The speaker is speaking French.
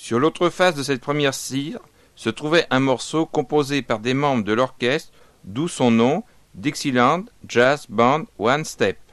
Sur l'autre face de cette première cire se trouvait un morceau composé par des membres de l'orchestre, d'où son nom, Dixieland Jazz Band One Step.